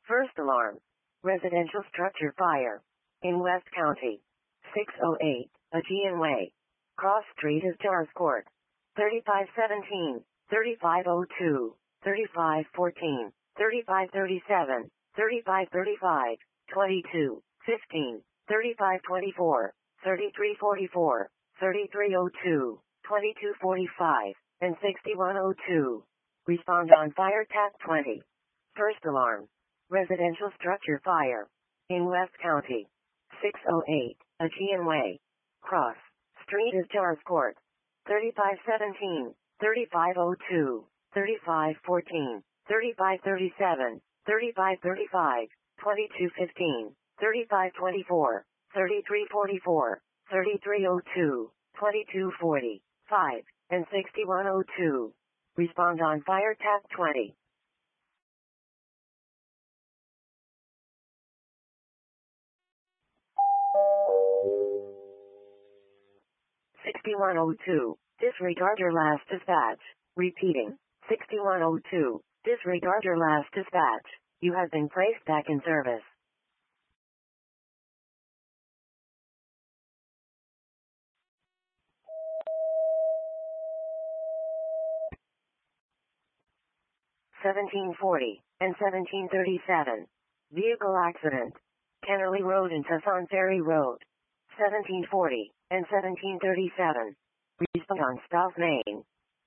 First alarm. Residential structure fire. In West County. 608, Aegean Way. Cross Street is Jars Court. 3517, 3502, 3514, 3537, 3535, 2215, 3524, 3344, 3302, 2245, and 6102. Respond on fire tap 20. First alarm. Residential structure fire. In West County. 608, Aegean Way. Cross Street is Jars Court. 3517, 3502, 3514, 3537, 3535, 2215, 3524, 3344, 3302, 2245, and 6102. Respond on fire tap 20. 6102. Disregard your last dispatch. Repeating. 6102. Disregard your last dispatch. You have been placed back in service. (1740) and 1737. Vehicle accident. Kennerly Road and Tucson Ferry Road. 1740 and 1737. Respond on South Main.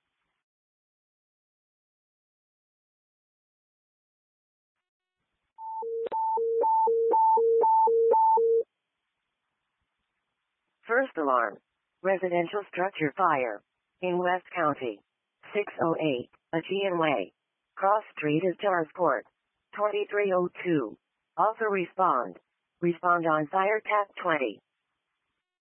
First alarm. Residential structure fire. In West County. 608, Aegean Way. Cross Street is Jars Court. 2302. Also respond. Respond on fire tap 20.